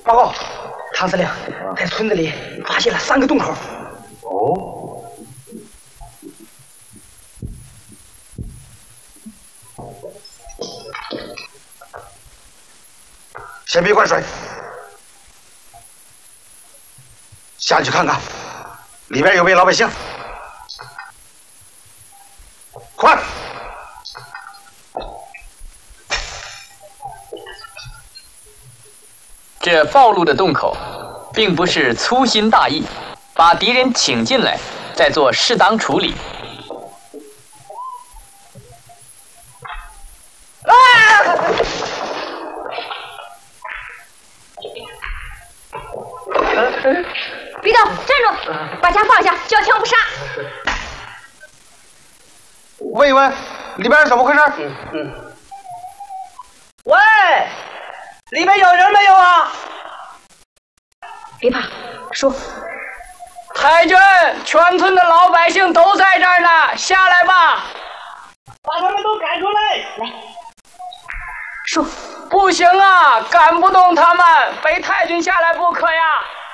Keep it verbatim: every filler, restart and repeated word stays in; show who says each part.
Speaker 1: 报告，唐司令，在村子里发现了三个洞口。
Speaker 2: 哦。先别灌水，下去看看，里边有没有老百姓。快！
Speaker 3: 这暴露的洞口，并不是粗心大意，把敌人请进来，再做适当处理。
Speaker 1: 啊！
Speaker 4: 别动，站住！把枪放下，交枪不杀。
Speaker 2: 问一问，里边是怎么回事？
Speaker 1: 嗯嗯。喂，里面有人没有啊？
Speaker 4: 别怕，说。
Speaker 3: 太君，全村的老百姓都在这儿呢，下来吧。
Speaker 1: 把他们都赶出来！
Speaker 4: 来，说。
Speaker 3: 不行啊，赶不动他们，非太君下来不可呀。